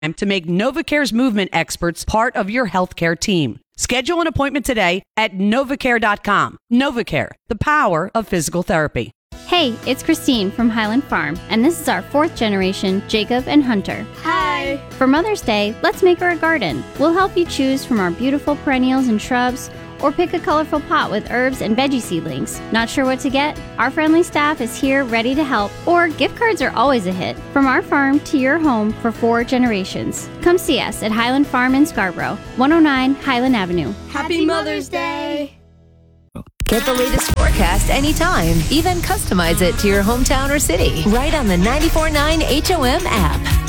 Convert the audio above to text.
to make NovaCare's movement experts part of your healthcare team. Schedule an appointment today at NovaCare.com. NovaCare, the power of physical therapy. Hey, it's Christine from Highland Farm, and this is our 4th generation, Jacob and Hunter. Hi! For Mother's Day, let's make her a garden. We'll help you choose from our beautiful perennials and shrubs, or pick a colorful pot with herbs and veggie seedlings. Not sure what to get? Our friendly staff is here ready to help, or gift cards are always a hit. From our farm to your home for 4 generations. Come see us at Highland Farm in Scarborough, 109 Highland Avenue. Happy Mother's Day! Get the latest forecast anytime. Even customize it to your hometown or city. Right on the 94.9 HOM app.